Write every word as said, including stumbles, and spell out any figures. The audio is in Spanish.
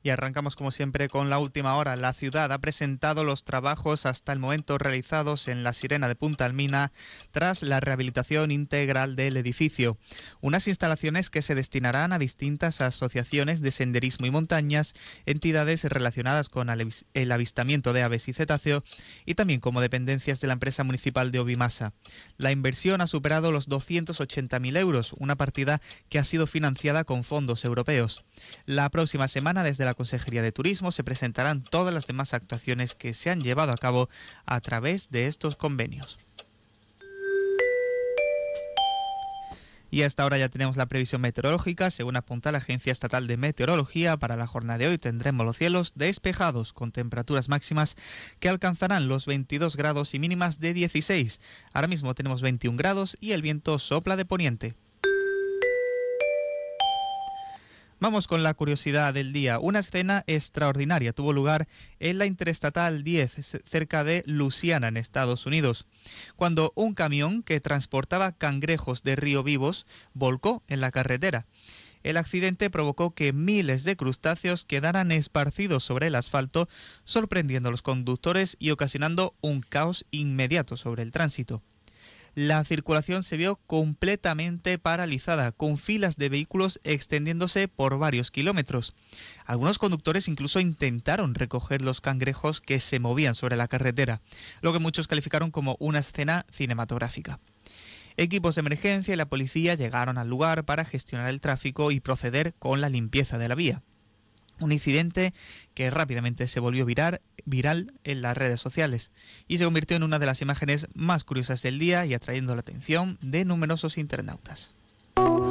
Y arrancamos como siempre con la última hora. La ciudad ha presentado los trabajos hasta el momento realizados en la Sirena de Punta Almina tras la rehabilitación integral del edificio. Unas instalaciones que se destinarán a distintas asociaciones de senderismo y montañas, entidades relacionadas con el avistamiento de aves y cetáceos y también como dependencias de la empresa municipal de Obimasa. La inversión ha superado los doscientos ochenta mil euros, una partida que ha sido financiada con fondos europeos. La próxima semana, desde la Consejería de Turismo, se presentarán todas las demás actuaciones que se han llevado a cabo a través de estos convenios. Y hasta ahora ya tenemos la previsión meteorológica. Según apunta la Agencia Estatal de Meteorología, para la jornada de hoy tendremos los cielos despejados con temperaturas máximas que alcanzarán los veintidós grados y mínimas de dieciséis. Ahora mismo tenemos veintiún grados y el viento sopla de poniente. Vamos con la curiosidad del día. Una escena extraordinaria tuvo lugar en la Interestatal diez, cerca de Luisiana, en Estados Unidos, cuando un camión que transportaba cangrejos de río vivos volcó en la carretera. El accidente provocó que miles de crustáceos quedaran esparcidos sobre el asfalto, sorprendiendo a los conductores y ocasionando un caos inmediato sobre el tránsito. La circulación se vio completamente paralizada, con filas de vehículos extendiéndose por varios kilómetros. Algunos conductores incluso intentaron recoger los cangrejos que se movían sobre la carretera, lo que muchos calificaron como una escena cinematográfica. Equipos de emergencia y la policía llegaron al lugar para gestionar el tráfico y proceder con la limpieza de la vía. Un incidente que rápidamente se volvió viral, viral en las redes sociales y se convirtió en una de las imágenes más curiosas del día y atrayendo la atención de numerosos internautas.